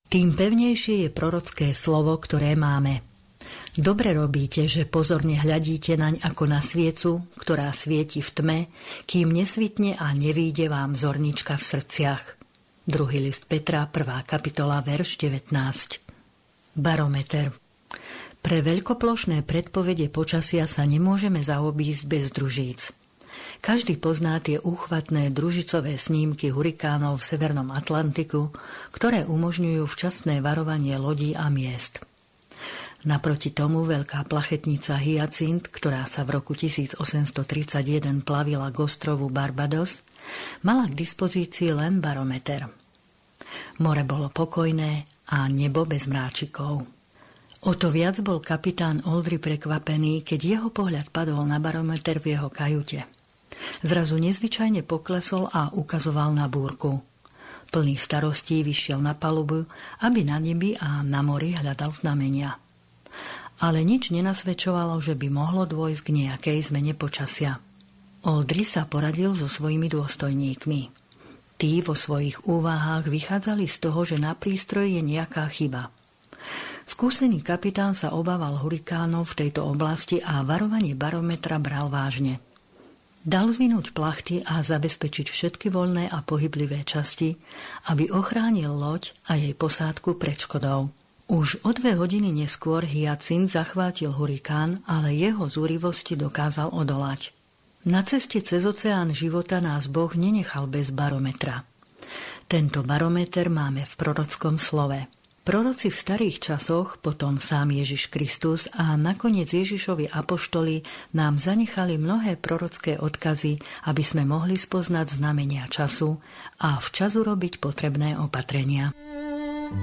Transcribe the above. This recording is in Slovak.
tým pevnejšie je prorocké slovo, ktoré máme. Dobre robíte, že pozorne hľadíte naň ako na sviecu, ktorá svieti v tme, kým nesvitne a nevyjde vám zornička v srdciach. 2. list Petra, 1. kapitola, verš 19. Barometer. Pre veľkoplošné predpovede počasia sa nemôžeme zaobísť bez družíc. Každý pozná tie úchvatné družicové snímky hurikánov v Severnom Atlantiku, ktoré umožňujú včasné varovanie lodí a miest. Naproti tomu veľká plachetnica Hyacint, ktorá sa v roku 1831 plavila k ostrovu Barbados, mala k dispozícii len barometer. More bolo pokojné a nebo bez mráčikov. O to viac bol kapitán Aldry prekvapený, keď jeho pohľad padol na barometer v jeho kajute. Zrazu nezvyčajne poklesol a ukazoval na búrku. Plný starostí vyšiel na palubu, aby na nebi a na mori hľadal znamenia. Ale nič nenasvedčovalo, že by mohlo dôjsť k nejakej zmene počasia. Aldry sa poradil so svojimi dôstojníkmi. Tí vo svojich úvahách vychádzali z toho, že na prístroji je nejaká chyba. Skúsený kapitán sa obával hurikánov v tejto oblasti a varovanie barometra bral vážne. Dal zvinúť plachty a zabezpečiť všetky voľné a pohyblivé časti, aby ochránil loď a jej posádku pred škodou. Už o 2 hodiny neskôr Hyacint zachvátil hurikán, ale jeho zúrivosti dokázal odolať. Na ceste cez oceán života nás Boh nenechal bez barometra. Tento barometer máme v prorockom slove. Proroci v starých časoch, potom sám Ježiš Kristus a nakoniec Ježišovi apoštoli nám zanechali mnohé prorocké odkazy, aby sme mohli spoznať znamenia času a včas urobiť potrebné opatrenia.